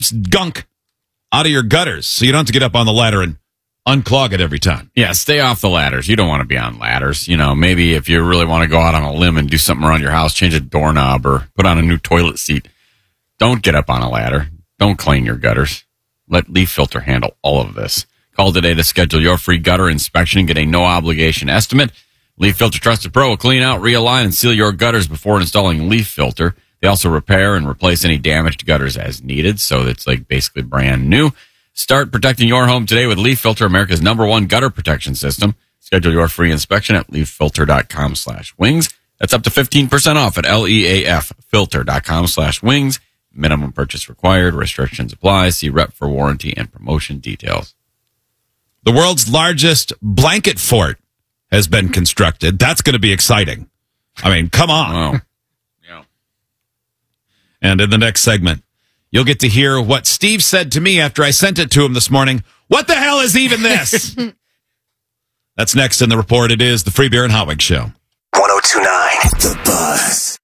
gunk out of your gutters so you don't have to get up on the ladder and unclog it every time. Yeah, stay off the ladders. You don't want to be on ladders. You know, maybe if you really want to go out on a limb and do something around your house, change a doorknob or put on a new toilet seat. Don't get up on a ladder. Don't clean your gutters. Let Leaf Filter handle all of this. Call today to schedule your free gutter inspection and get a no-obligation estimate. Leaf Filter Trusted Pro will clean out, realign, and seal your gutters before installing Leaf Filter. They also repair and replace any damaged gutters as needed, so it's like basically brand new. Start protecting your home today with Leaf Filter, America's #1 gutter protection system. Schedule your free inspection at leaffilter.com/wings. That's up to 15% off at leaffilter.com/wings. Minimum purchase required. Restrictions apply. See rep for warranty and promotion details. The world's largest blanket fort has been constructed. That's going to be exciting. I mean, come on. Wow. Yeah. And in the next segment, you'll get to hear what Steve said to me after I sent it to him this morning. What the hell is even this? That's next in the report. It is the Free Beer and Hot Wings Show. 102.9 The Buzz.